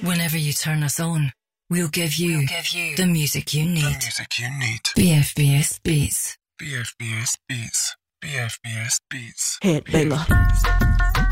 Whenever you turn us on, we'll give you the music you need. BFBS Beats. BFBS Beats. BFBS Beats. Headbanger.